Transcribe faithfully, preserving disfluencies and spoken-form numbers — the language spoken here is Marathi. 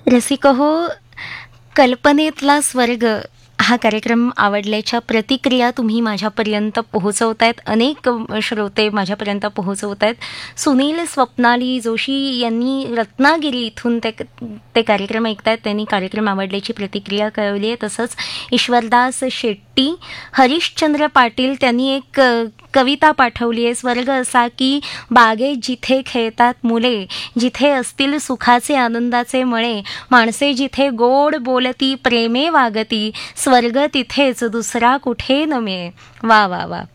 रसिक हो, कल्पनेतला स्वर्ग हा कार्यक्रम आवडल्याच्या प्रतिक्रिया तुम्ही माझ्यापर्यंत पोहोचवतायत. अनेक अ, श्रोते माझ्यापर्यंत पोहोचवतायत. सुनील स्वप्नाली जोशी यांनी रत्नागिरी इथून ते ते कार्यक्रम ऐकतायत. त्यांनी कार्यक्रम आवडल्याची प्रतिक्रिया कळवली आहे. तसंच ईश्वरदास शेट्टी, हरिश्चंद्र पाटील त्यांनी एक अ, कविता पाठवली आहे. स्वर्ग असा की बागेत जिथे खेळतात मुले, जिथे असतील सुखाचे आनंदाचे मळे, माणसे जिथे गोड बोलती प्रेमे वागती, स्वर्ग तिथेच दुसरा कुठे न मिळे. वा वा वा.